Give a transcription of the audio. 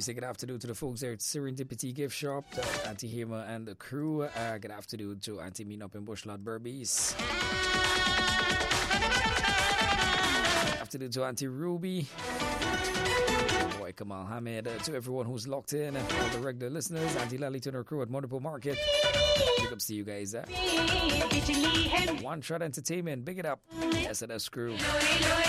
We say good afternoon to the folks there at Serendipity Gift Shop, Auntie Hema and the crew. Good afternoon to Auntie Mean up in Bushlot Berbice. Good afternoon to Auntie Ruby. Boy, Kamal Hamid. To everyone who's locked in, all the regular listeners, Auntie Lally to her crew at Multiple Market. Big ups to you guys. One Shot Entertainment, big it up. S&S crew.